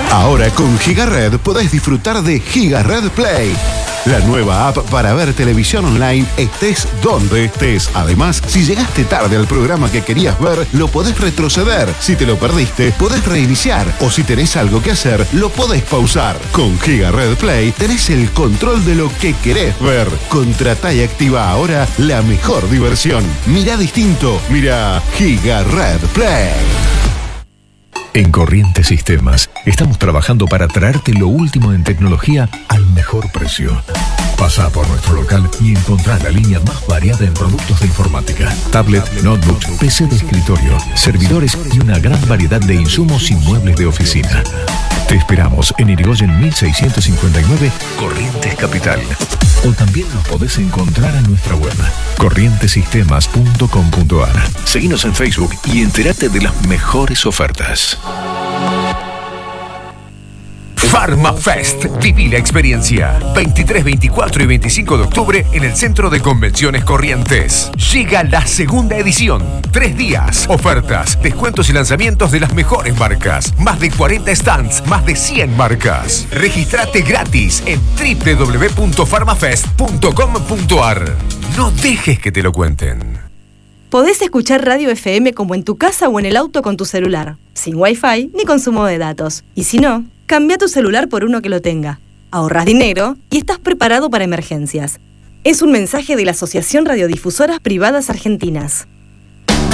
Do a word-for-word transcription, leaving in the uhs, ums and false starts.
Ahora con GigaRed podés disfrutar de GigaRed Play, la nueva app para ver televisión online estés donde estés. Además, si llegaste tarde al programa que querías ver, lo podés retroceder. Si te lo perdiste, podés reiniciar. O si tenés algo que hacer, lo podés pausar. Con GigaRed Play tenés el control de lo que querés ver. Contratá y activa ahora la mejor diversión. Mirá distinto. Mirá GigaRed Play. En Corrientes Sistemas estamos trabajando para traerte lo último en tecnología al mejor precio. Pasa por nuestro local y encontrá la línea más variada en productos de informática. Tablet, notebook, P C de escritorio, servidores y una gran variedad de insumos y muebles de oficina. Te esperamos en Irigoyen mil seiscientos cincuenta y nueve, Corrientes Capital. O también nos podés encontrar en nuestra web, corrientes sistemas punto com punto a r. Seguinos en Facebook y entérate de las mejores ofertas. PharmaFest. Viví la experiencia. veintitrés, veinticuatro y veinticinco de octubre en el Centro de Convenciones Corrientes. Llega la segunda edición. Tres días. Ofertas, descuentos y lanzamientos de las mejores marcas. Más de cuarenta stands, más de cien marcas. Regístrate gratis en doble u doble u doble u punto pharmafest punto com punto a r. No dejes que te lo cuenten. Podés escuchar Radio F M como en tu casa o en el auto con tu celular, sin Wi-Fi ni consumo de datos. Y si no, cambia tu celular por uno que lo tenga. Ahorrás dinero y estás preparado para emergencias. Es un mensaje de la Asociación Radiodifusoras Privadas Argentinas.